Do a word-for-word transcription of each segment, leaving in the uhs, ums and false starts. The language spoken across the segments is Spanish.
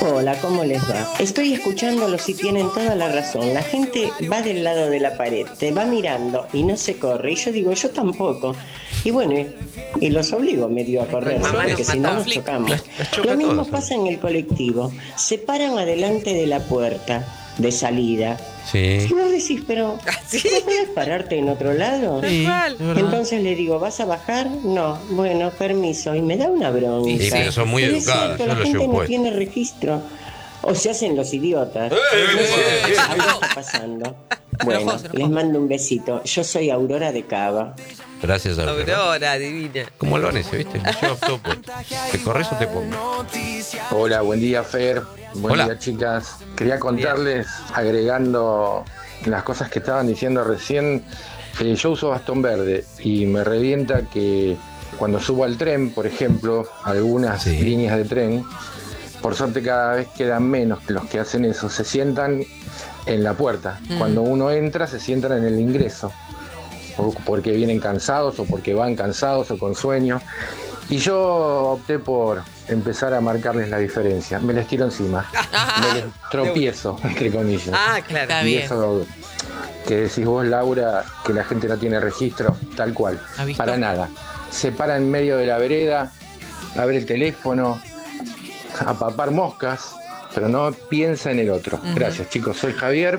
Hola, ¿cómo les va? Estoy escuchándolos y tienen toda la razón. La gente va del lado de la pared, te va mirando y no se corre. Y yo digo, yo tampoco. Y bueno, y, y los obligo medio a correr, ¿no? Porque si no nos chocamos. Lo mismo pasa en el colectivo. Se paran adelante de la puerta de salida. Sí. Y vos decís, pero ¿Sí? ¿no puedes pararte en otro lado? Sí, Entonces le digo, ¿vas a bajar? No, bueno, permiso. Y me da una bronca. Sí, pero son muy Pero es educadas, cierto, yo la lo gente llevo no puesto. tiene registro. O se hacen los idiotas. ¡Eh, No sé, eh, eh! algo está pasando. Bueno, les mando un besito. Yo soy Aurora de Cava. Gracias, Aurora. Aurora, divina. Como lo ese, ¿viste? Yo todo puesto. ¿Te corres o te pongo? Hola, buen día, Fer. Buen Hola. día, chicas. Quería contarles, agregando las cosas que estaban diciendo recién, eh, yo uso bastón verde y me revienta que cuando subo al tren, por ejemplo, algunas Sí. líneas de tren, por suerte cada vez quedan menos que los que hacen eso, se sientan en la puerta. Mm. Cuando uno entra, se sientan en el ingreso, o porque vienen cansados o porque van cansados o con sueño. Y yo opté por empezar a marcarles la diferencia. Me les tiro encima. Me les tropiezo, entre comillas. Ah, claro. Está y bien. eso que decís vos, Laura, que la gente no tiene registro, tal cual. ¿Ha visto? Para nada. Se para en medio de la vereda, abre el teléfono, a papar moscas, pero no piensa en el otro. Ujú. Gracias, chicos. Soy Javier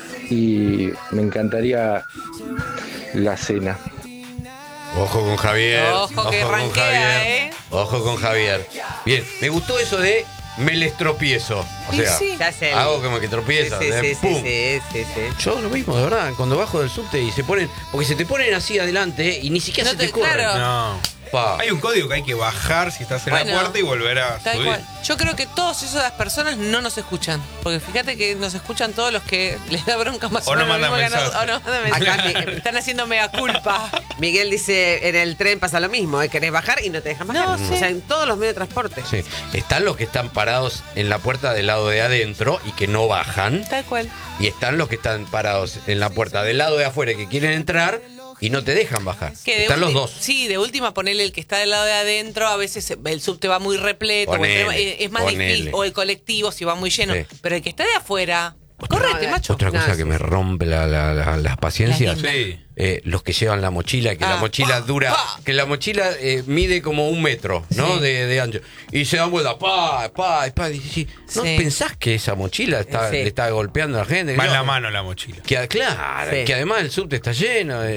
y me encantaría la cena. Ojo con Javier. Ojo que con ranquea, Javier. ¿eh? Ojo con Javier. Bien, me gustó eso de me les tropiezo. O Y sea, sí. Ya sé. hago como que tropieza. Sí, sí, de sí, ¡pum! sí, sí, sí. Yo lo mismo, de verdad, cuando bajo del subte y se ponen, porque se te ponen así adelante y ni siquiera No se te, te- corren. claro. No. Pa. Hay un código que hay que bajar si estás en Bueno, la puerta y volver a Tal subir. cual. Yo creo que todas esas personas no nos escuchan. Porque fíjate que nos escuchan todos los que les da bronca más O no menos lo mandan mismo que a nos- mensajes. O no mandan mensajes. Acá mi- Están haciendo mea culpa. Miguel dice, en el tren pasa lo mismo, ¿eh? Querés bajar y no te dejan bajar. No, O sí. sea, en todos los medios de transporte. Sí. Están los que están parados en la puerta del lado de adentro y que no bajan. Tal cual. Y están los que están parados en la puerta del lado de afuera y que quieren entrar y no te dejan bajar. Que de Están los ulti- dos. Sí, de última ponele el que está del lado de adentro, a veces el subte va muy repleto, o el Ponele, tren- es es más ponele. difícil, o el colectivo si va muy lleno. Sí. Pero el que está de afuera, correte, No, macho. Otra cosa No, que sí, me sí. rompe la- la- la- las paciencias. Las Sí. Eh, los que llevan la mochila, que la Ah, mochila pa, dura, pa. que la mochila eh, mide como un metro, ¿no? Sí. De, de ancho. Y se dan vueltas, pa, pa, pa. Y sí, ¿no Sí. pensás que esa mochila está, Sí. le está golpeando a la gente? Va en No. la mano la mochila. Que, claro, Sí. que además el subte está lleno de